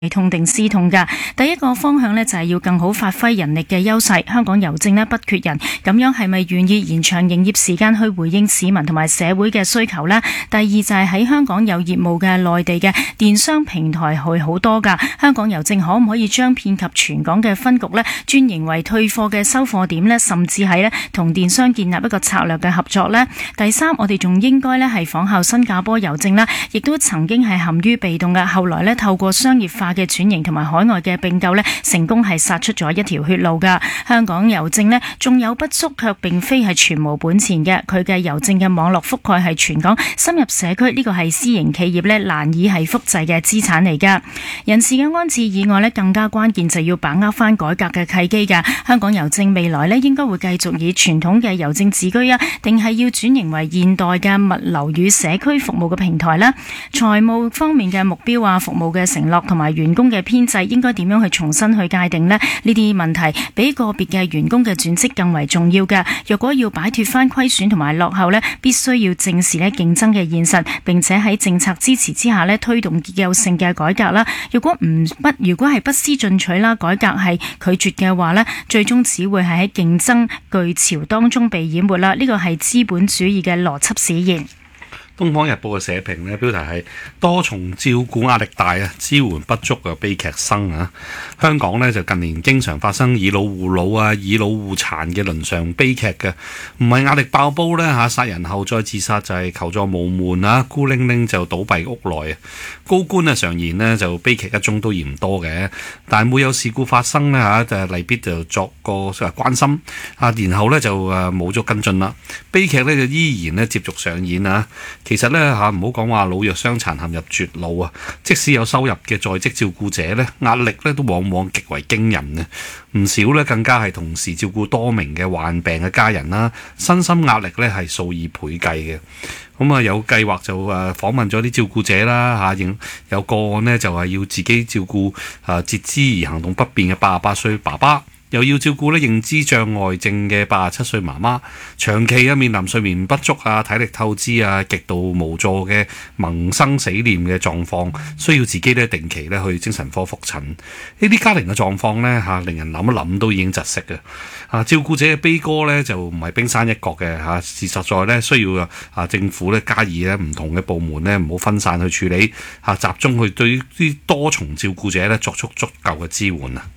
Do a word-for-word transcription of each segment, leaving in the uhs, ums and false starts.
痛定思痛噶。第一個方向呢，就係要更好發揮人力嘅優勢。香港郵政呢，不缺人，咁樣係咪願意延長營業時間去回應市民同埋社會嘅需求呢？第二就係喺香港有業務嘅內地嘅電商平台係好多噶。香港郵政可唔可以將遍及全港嘅分局呢，專營為退貨嘅收貨點呢？甚至係呢，同電商建立一個策略嘅合作呢？第三，我哋仲應該呢，係仿效新加坡郵政啦，亦都曾經係陷於被動嘅，後來呢，透過商業化嘅轉型同埋海外嘅併購呢，成功係殺出咗一條血路噶。香港郵政呢，仲有不足，卻並非係全無本錢嘅。佢嘅郵政嘅網絡覆蓋係全港，深入社區，呢個係私營企業呢難以係複製嘅資產嚟噶。人事嘅安置以外呢，更加關鍵就要把握翻改革嘅契機噶。香港郵政未來呢，應該會繼續以傳統嘅郵政自居啊，定係要轉型為現代嘅物流與社區服務嘅平台呢？財務方面嘅目標啊，服務嘅承諾同埋員工嘅編制應該點樣去重新去界定呢？呢啲問題比個別嘅員工嘅轉職更為重要嘅。若果要擺脫翻虧損同埋落後呢，必須要正視呢競爭嘅現實，並且喺政策支持之下呢，推動結構性嘅改革啦。如果唔不如果係不思進取啦，改革係拒絕嘅話呢，最終只會係喺競爭巨潮當中被淹沒啦。呢個係資本主義嘅邏輯使然。 《東方日報》嘅社評呢，標題係多重照顧壓力大啊，支援不足嘅悲劇生啊！香港呢，就近年經常發生以老護老啊、以老護殘嘅倫常悲劇嘅，唔係壓力爆煲呢，嚇，殺人後再自殺就係求助無門啊，孤零零就倒斃屋內啊！高官啊常言呢，就悲劇一宗都嫌多嘅，但係每有事故發生呢，嚇，就例必就作個關心啊，然後呢，就誒冇咗跟進啦，悲劇呢，就依然呢接續上演啊！其實咧嚇，唔好講話老弱傷殘陷入絕路啊！即使有收入嘅在職照顧者咧，壓力咧都往往極為驚人啊！唔少咧更加係同時照顧多名嘅患病嘅家人啦，身心壓力咧係數以倍計嘅。咁啊有計劃就誒訪問咗啲照顧者啦嚇，應有個案呢，就係要自己照顧啊截肢而行動不便嘅八十八歲爸爸。又要照顧咧認知障礙症嘅八十七歲媽媽，長期啊面臨睡眠不足啊、體力透支啊、極度無助嘅萌生死念嘅狀況，需要自己咧定期咧去精神科覆診。呢啲家庭嘅狀況呢，嚇，令人諗一諗都已經窒息嘅。啊，照顧者嘅悲歌呢，就唔係冰山一角嘅嚇，事實在呢，需要啊政府咧加以咧唔同嘅部門呢，唔好分散去處理嚇，集中去對啲多重照顧者咧作出足夠嘅支援啊！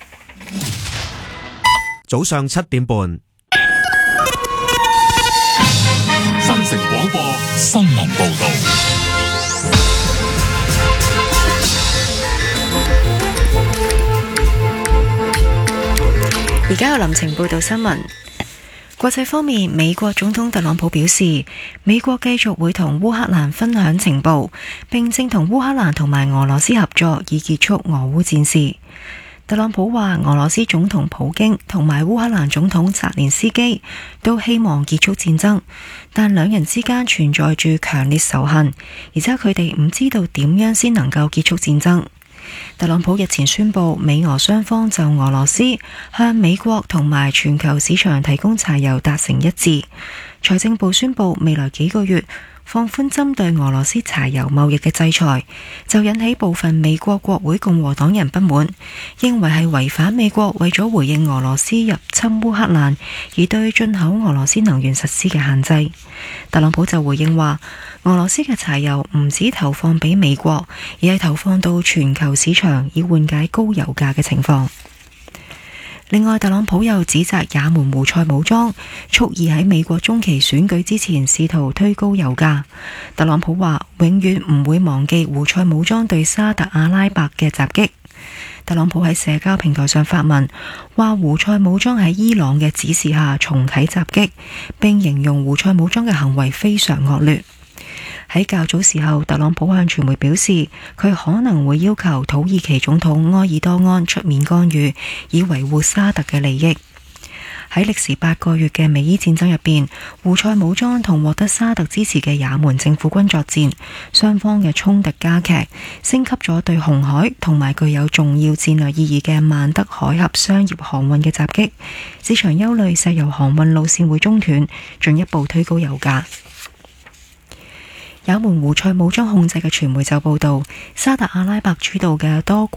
早上七點半， 新城廣播新聞報道。 而家有林晴報道新聞。國際方面，美國總統特朗普表示，美國繼續會同烏克蘭分享情報，並正同烏克蘭同埋俄羅斯合作，以結束俄烏戰事。特朗普話，俄羅斯總統普京同埋烏克蘭總統澤連斯基都希望結束戰爭，但兩人之間存在住強烈仇恨，而且佢哋唔知道點樣先能夠結束戰爭。特朗普日前宣布，美俄雙方就俄羅斯向美國同埋全球市場提供柴油達成一致。財政部宣布未來幾個月放寬針對俄羅斯柴油貿易嘅制裁，就引起部分美國國會共和黨人不滿，認為係違反美國為咗回應俄羅斯入侵烏克蘭而對進口俄羅斯能源實施嘅限制。特朗普就回應話，俄羅斯嘅柴油唔止投放俾美國，而係投放到全球市場，以緩解高油價嘅情況。另外，特朗普又指責也門胡塞武裝蓄意喺美國中期選舉之前試圖推高油價。特朗普話永遠唔會忘記胡塞武裝對沙特阿拉伯嘅襲擊。特朗普喺社交平台上發文，話胡塞武裝喺伊朗嘅指示下重啟襲擊，並形容胡塞武裝嘅行為非常惡劣。喺較早時候，特朗普向傳媒表示，佢可能會要求土耳其總統埃爾多安出面干預，以維護沙特嘅利益。喺歷時八個月嘅美伊戰爭入邊，胡塞武裝同獲得沙特支持嘅也門政府軍作戰，雙方嘅衝突加劇，升級咗對紅海同埋具有重要戰略意義嘅曼德海峽商業航運嘅襲擊。市場憂慮石油航運路線會中斷，進一步推高油價。也門胡塞武裝控制嘅傳媒就報道，沙特阿拉伯主導嘅多